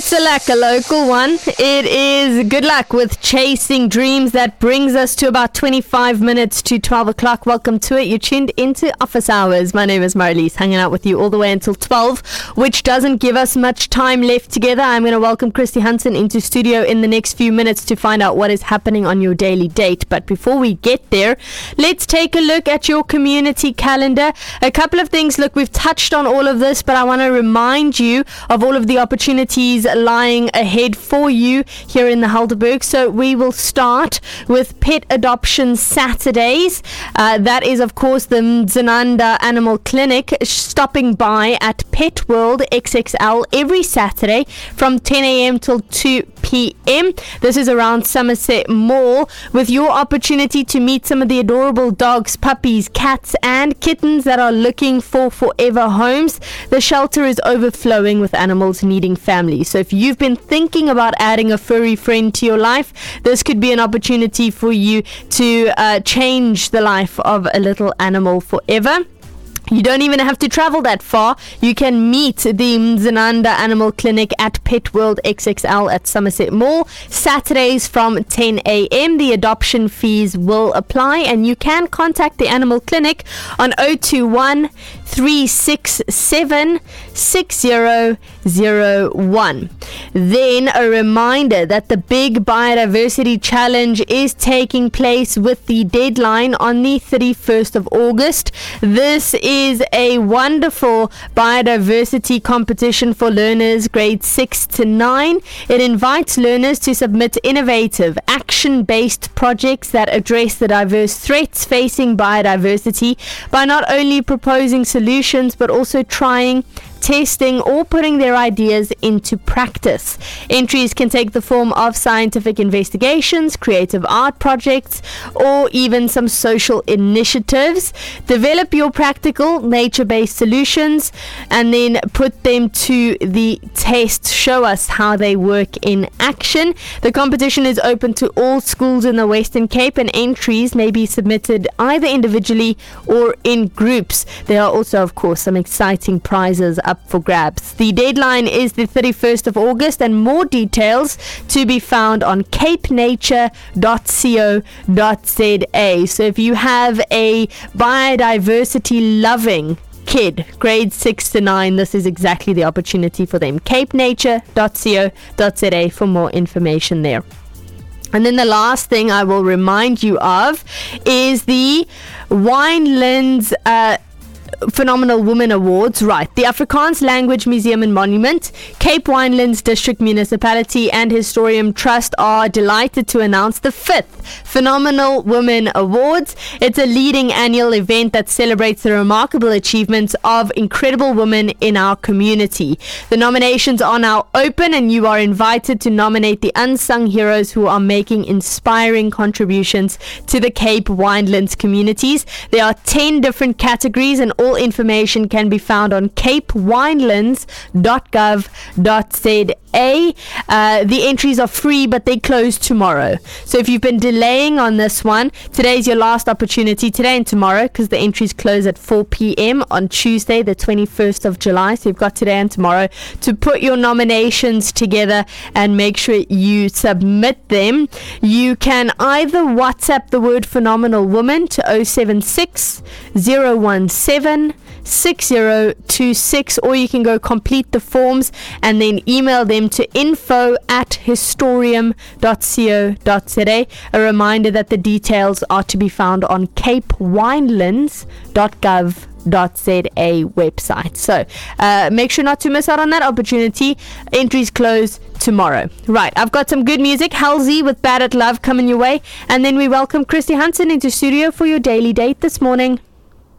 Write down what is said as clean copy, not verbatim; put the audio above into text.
Select a local one. It is Good Luck with Chasing Dreams. That brings us to about 25 minutes to 12 o'clock. Welcome to it. You're tuned into Office Hours. My name is Marlies, hanging out with you all the way until 12, which doesn't give us much time left together. I'm going to welcome Christy Hansen into studio in the next few minutes to find out what is happening on your daily date. But before we get there, let's take a look at your community calendar. A couple of things. Look, we've touched on all of this, but I want to remind you of all of the opportunities lying ahead for you here in the Helderberg. So we will start with Pet Adoption Saturdays. That is, of course, the Mzinanda Animal Clinic stopping by at Pet World XXL every Saturday from 10 a.m. till 2 p.m. This is around Somerset Mall, with your opportunity to meet some of the adorable dogs, puppies, cats and kittens that are looking for forever homes. The shelter is overflowing with animals needing families. So if you've been thinking about adding a furry friend to your life, this could be an opportunity for you to change the life of a little animal forever. You don't even have to travel that far. You can meet the Mzinanda Animal Clinic at Pet World XXL at Somerset Mall, Saturdays from 10 a.m. The adoption fees will apply, and you can contact the Animal Clinic on 021 367 6001. Then a reminder that the Big Biodiversity Challenge is taking place with the deadline on the 31st of August. This is a wonderful biodiversity competition for learners grades 6 to 9. It invites learners to submit innovative, action-based projects that address the diverse threats facing biodiversity by not only proposing solutions but also trying, testing or putting their ideas into practice. Entries can take the form of scientific investigations, creative art projects, or even some social initiatives. Develop your practical, nature-based solutions and then put them to the test. Show us how they work in action. The competition is open to all schools in the Western Cape, and entries may be submitted either individually or in groups. There are also, of course, some exciting prizes up for grabs. The deadline is the 31st of August, and more details to be found on capenature.co.za. So if you have a biodiversity loving kid, grade 6 to 9, this is exactly the opportunity for them. capenature.co.za for more information there. And then the last thing I will remind you of is the Winelands Phenomenal Woman Awards. Right, the Afrikaans Language Museum and Monument, Cape Winelands District Municipality and Historium Trust are delighted to announce the 5th Phenomenal Women Awards. It's a leading annual event that celebrates the remarkable achievements of incredible women in our community. The nominations are now open, and you are invited to nominate the unsung heroes who are making inspiring contributions to the Cape Winelands communities. There are 10 different categories, and all information can be found on capewinelands.gov.za. The entries are free, but they close tomorrow. So if you've been delaying on this one, today's your last opportunity, today and tomorrow, because the entries close at 4 p.m. on Tuesday, the 21st of July. So you've got today and tomorrow to put your nominations together and make sure you submit them. You can either WhatsApp the word Phenomenal Woman to 076 017 6026, or you can go complete the forms and then email them to info@historium.co.za. A reminder that the details are to be found on capewinelands.gov.za website. So make sure not to miss out on that opportunity. Entries close tomorrow. Right, I've got some good music. Halsey with Bad at Love coming your way, and then we welcome Christy Hansen into studio for your daily date this morning.